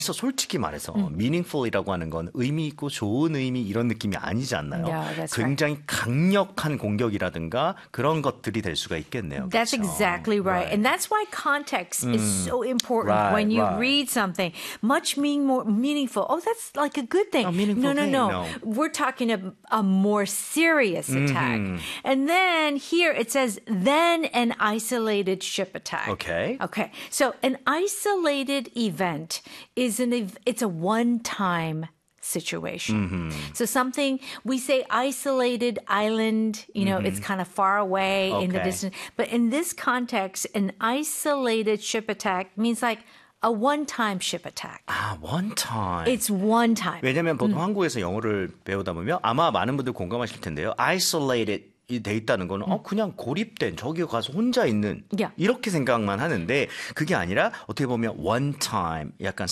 그래서 솔직히 말해서 meaningful이라고 하는 건 의미 있고 좋은 의미 이런 느낌이 아니지 않나요? Yeah, that's 굉장히 강력한 공격이라든가 그런 것들이 될 수가 있겠네요. That's 그렇죠? exactly right. And that's why context is so important when you read something. Much more meaningful. Oh, that's like a good thing. A meaningful no. thing, no. We're talking a more serious attack. And then here it says, then an isolated ship attack. Okay. Okay. So an isolated event it's a one-time situation. So something, we say isolated island, it's kind of far away in the Okay. distance. But in this context, an isolated ship attack means like a one-time ship attack. 아, one time. It's one time. 왜냐면 보통 한국에서 영어를 배우다 보면 아마 많은 분들 공감하실 텐데요. isolated 돼 있다는 거는 그냥 고립된 저기 가서 혼자 있는 Yeah. 이렇게 생각만 하는데 그게 아니라 어떻게 보면 one time 약간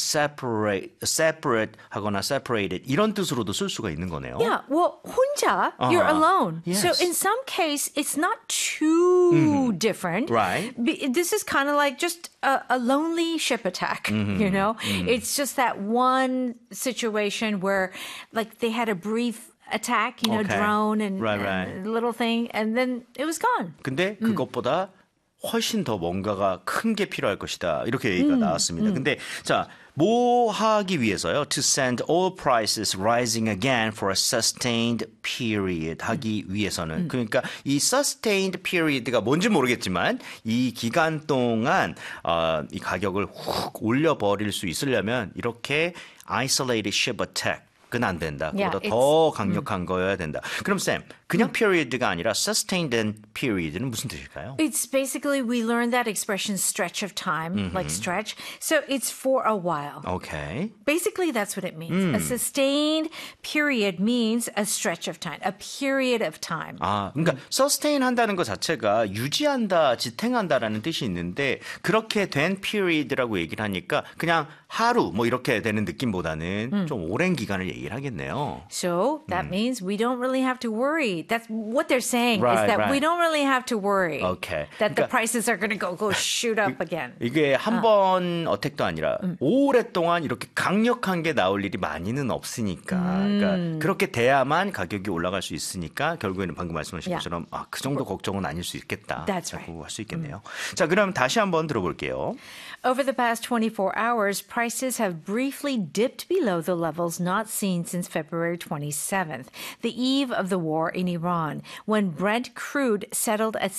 separate 하거나 separated 이런 뜻으로도 쓸 수가 있는 거네요. Yeah, well, 혼자, you're alone. Yes. So in some case, it's not too different. Right. This is kind of like just a lonely ship attack, It's just that one situation where like they had a brief attack, Okay. drone and, Right. and little thing, and then it was gone. 근데 그것보다 훨씬 더 뭔가가 큰 게 필요할 것이다. 이렇게 얘기가 나왔습니다. 근데 자, 뭐 하기 위해서요? To send oil prices rising again for a sustained period 하기 위해서는 그러니까 이 sustained period가 뭔지 모르겠지만 이 기간 동안 이 가격을 훅 올려버릴 수 있으려면 이렇게 isolated ship attack 그건 안 된다. Yeah, 그보다 더 강력한 거여야 된다. 그럼 쌤, 그냥 period가 아니라 sustained period는 무슨 뜻일까요? It's basically, we learned that expression stretch of time, like stretch. So it's for a while. Okay. Basically, that's what it means. A sustained period means a stretch of time, a period of time. 아, 그러니까 sustain 한다는 것 자체가 유지한다, 지탱한다라는 뜻이 있는데 그렇게 된 period라고 얘기를 하니까 그냥 하루 뭐 이렇게 되는 느낌보다는 좀 오랜 기간을 얘기를 하겠네요. So that means we don't really have to worry. That's what they're saying Right, is that right. we don't really have to worry Okay. that the 그러니까 prices are going to go shoot up again. 이게 한 번 어택도 아니라 오랫동안 이렇게 강력한 게 나올 일이 많이는 없으니까 그러니까 그렇게 돼야만 가격이 올라갈 수 있으니까 결국에는 방금 말씀하신 Yeah. 것처럼 그 정도 걱정은 아닐 수 있겠다. That's right. 라고 할 수 있겠네요. 자, 그럼 다시 한번 들어볼게요. Over the past 24 hours, prices have briefly dipped below the levels not seen since February 27th, the eve of the war in Iran, when Brent crude settled at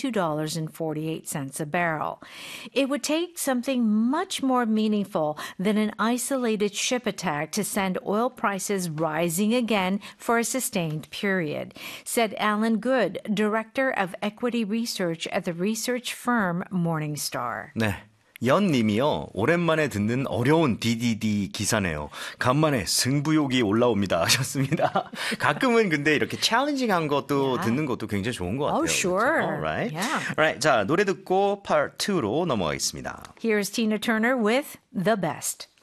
$72.48 a barrel. It would take something much more meaningful than an isolated ship attack to send oil prices rising again for a sustained period, said Alan Good, director of equity research at the research firm Morningstar. 네. 연님이요. 오랜만에 듣는 어려운 DDD 기사네요. 간만에 승부욕이 올라옵니다 하셨습니다. 가끔은 근데 이렇게 챌린징한 것도 듣는 것도 굉장히 좋은 것 같아요. Oh, sure. 그렇죠? Alright. Yeah. Alright. 자, 노래 듣고 Part 2로 넘어가겠습니다. Here's Tina Turner with The Best.